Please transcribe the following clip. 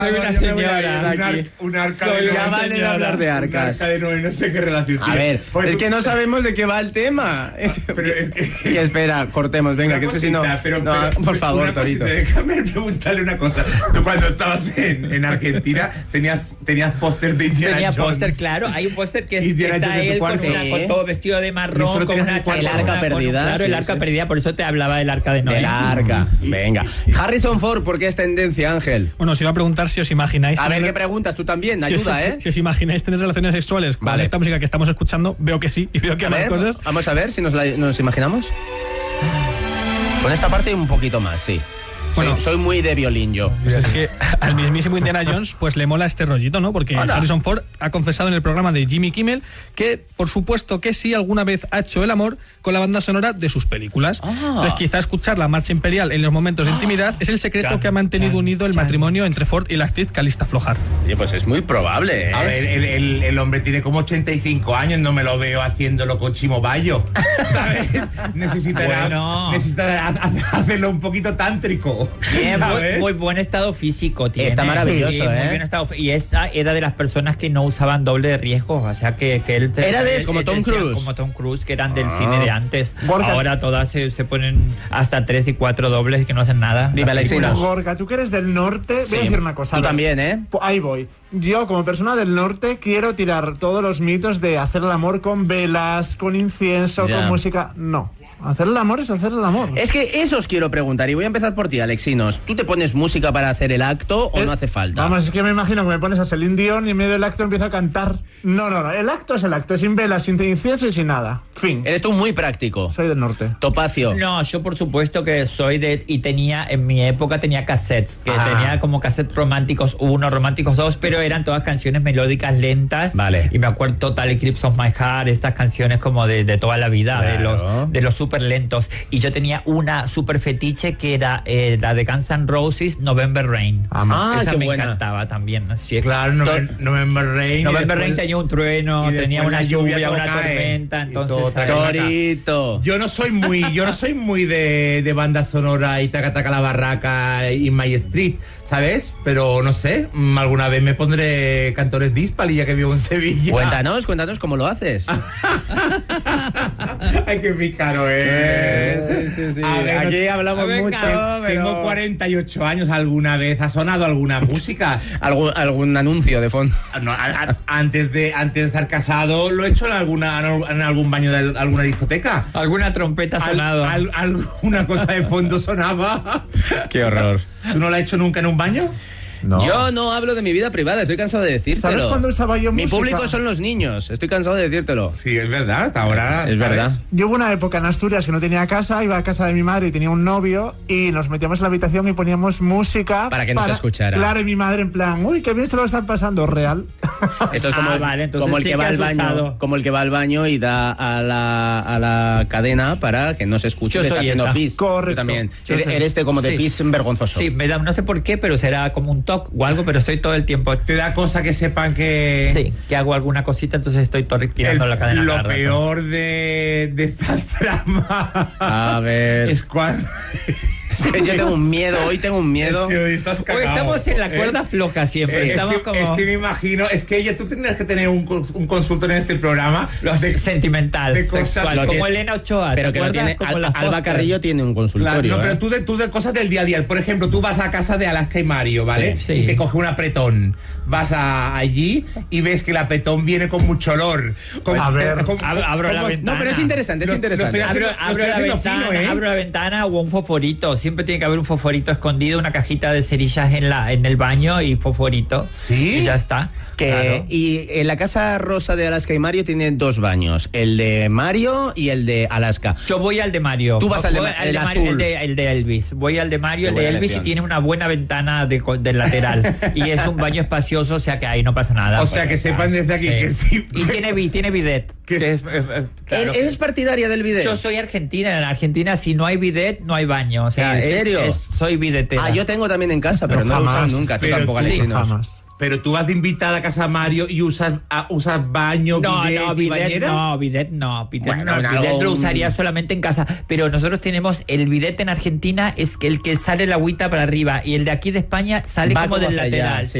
Soy una señora aquí. Un arca Soy de una Noé. vale de hablar de arcas. Un arca de Noé, no sé qué relación tiene. A ver, Pues es tú- que no sabemos de qué va el tema. Pero es que... Y espera, cortemos, venga, Una que es que si no... cosita, No, por favor, una Torito. cosita, déjame preguntarle una cosa. Tú cuando estabas en Argentina tenías póster de Indiana Tenía Jones. póster, claro. Hay un póster que Indiana está Jones en tu él con, cuarto. con todo vestido de Y eso marrón, lo con tienes en una tu cuarto. El arca con- perdida, Claro, sí, el arca sí. perdida, por eso te hablaba del arca de Noé. El arca, venga. Harrison Ford, ¿por qué es tendencia, Ángel? Bueno, os iba a preguntar si os imagináis... A ver, tener- ¿qué preguntas? Tú también, si os- ayuda, ¿eh? Si os imagináis tener relaciones sexuales con Vale. esta música que estamos escuchando, veo que sí, y veo que A hay más ver, cosas. vamos a ver si nos imaginamos. Con esta parte un poquito más, sí. Bueno. Soy muy de violín yo. Pues es que al mismísimo Indiana Jones pues le mola este rollito, ¿no? Porque Anda. Harrison Ford ha confesado en el programa de Jimmy Kimmel que, por supuesto que sí, alguna vez ha hecho el amor con la banda sonora de sus películas. Entonces quizá escuchar la marcha imperial en los momentos de intimidad es el secreto que ha mantenido unido el matrimonio entre Ford y la actriz Calista Flojar. Oye, pues es muy probable, ¿eh? A ver, el hombre tiene como 85 años, no me lo veo haciéndolo con Chimo Bayo, ¿sabes? Necesitará hacerlo un poquito tántrico, Tiene ¿sabes? muy buen estado físico. Tiene. Está maravilloso, Sí, ¿eh? Muy bien estado, y era de las personas que no usaban doble de riesgo. O sea, que él... Era de él- como él Tom decía, Cruise. Como Tom Cruise, que eran del cine de antes. Gorka. Ahora todas se ponen hasta 3 y 4 dobles que no hacen nada. Dime, Las Alexina. películas. Gorka, tú que eres del norte, voy a decir una cosa. Tú a ver. también, ¿eh? Ahí voy. Yo, como persona del norte, quiero tirar todos los mitos de hacer el amor con velas, con incienso, Ya. con música. No. Hacer el amor es hacer el amor. Es que eso os quiero preguntar y voy a empezar por ti, Alexinos. ¿Tú te pones música para hacer el acto o no hace falta? Vamos, es que me imagino que me pones a Celine Dion y en medio del acto empiezo a cantar. No. El acto es el acto, sin velas, sin incienso y sin nada. Fin. Eres tú muy práctico. Soy del norte. Topacio. No, yo por supuesto que soy de... Y tenía, en mi época tenía cassettes, que tenía como cassettes románticos 1, románticos 2, pero eran todas canciones melódicas lentas. Vale. Y me acuerdo Total Eclipse of My Heart, estas canciones como de toda la vida, Claro. de los súper lentos. Y yo tenía una súper fetiche que era la de Guns N' Roses, November Rain. Esa qué me buena. encantaba también. Así es. Claro, November Rain. November y Rain después- tenía un trueno, y después tenía una la lluvia, lluvia, todo una cae, tormenta, y entonces... todo ¿sabes? Torito. Yo no soy muy de banda sonora y taca taca la barraca y My Street, ¿sabes? Pero no sé, alguna vez me pondré Cantores Dispal y ya que vivo en Sevilla. Cuéntanos cómo lo haces. Ay, qué pícaro, Sí. A ver, Aquí hablamos venga. mucho, pero... Tengo 48 años, ¿alguna vez ha sonado alguna música? ¿Algún anuncio de fondo? No, antes de estar casado lo he hecho en algún baño de alguna discoteca. Alguna trompeta ha sonado. Alguna cosa de fondo sonaba. Qué horror. ¿Tú no lo has hecho nunca en un baño? No. Yo no hablo de mi vida privada, estoy cansado de decírtelo. ¿Sabes cuándo usaba yo Mi música? público son los niños, estoy cansado de decírtelo. Sí, es verdad, hasta ahora. Es ¿sabes? verdad. Yo hubo una época en Asturias que no tenía casa, iba a casa de mi madre y tenía un novio y nos metíamos en la habitación y poníamos música Para que nos escuchara. Claro, y mi madre en plan, uy, qué bien se lo están pasando, real. Esto es como, Vale, entonces como el sí que que va has al baño, usado. como el que va al baño y da a la cadena para que no se escuche Yo que está soy haciendo esa. pis. Correcto. Tú también. Yo soy- Eres como de Sí. pis vergonzoso. Sí, me da, no sé por qué, pero será como un toque o algo, pero estoy todo el tiempo. Te da cosa que sepan que... Sí, que hago alguna cosita, entonces estoy tirando la cadena. Lo cada rato. peor de estas tramas A ver. es cuando... Es que yo tengo un miedo, hoy tengo un miedo. Es que hoy estás Hoy cagao, estamos en la cuerda floja siempre. Estamos como es que me imagino, es que tú tendrías que tener un consultor en este programa sentimental, de cosas- sexual, Lo como tiene- Elena Ochoa. Pero ¿te que lo acuerdas? tiene. Como las Alba póster. Carrillo tiene un Claro, consultorio. no, pero ¿eh? tú de cosas del día a día. Por ejemplo, tú vas a casa de Alaska y Mario, ¿vale? Sí, sí. Y te coge un apretón. Vas allí y ves que el apretón viene con mucho olor. A ver. Abro la ventana. No, pero es interesante, es Lo- interesante. lo estoy Abro la haciendo ventana, fino, ¿eh? abro la ventana o un fosforito. Siempre tiene que haber un fosforito escondido, una cajita de cerillas en el baño y fosforito. ¿Sí? Y ya está. Claro. Y en la casa rosa de Alaska y Mario tiene dos baños, el de Mario y el de Alaska. Yo voy al de Mario. Tú vas al de Voy el Mario, azul. el de Elvis. Voy al de Mario, Qué el de buena Elvis, elección. y tiene una buena ventana del lateral. Y es un baño espacioso, o sea que ahí no pasa nada. O sea, que sepan desde aquí que sí. Y tiene bidet. Que que es- claro. ¿Eres partidaria del video? Yo soy argentina. En Argentina, si no hay bidet, no hay baño. O sea, ¿En serio? soy bidetera. Yo tengo también en casa, pero no lo he usado jamás. nunca. Tú Pero tampoco, tú- Alexinos. Jamás. Pero tú vas de invitada a casa Mario y usas baño, bidet no. Bidet lo usaría solamente en casa. Pero nosotros tenemos el bidet en Argentina, es el que sale la agüita para arriba. Y el de aquí de España sale como del lateral.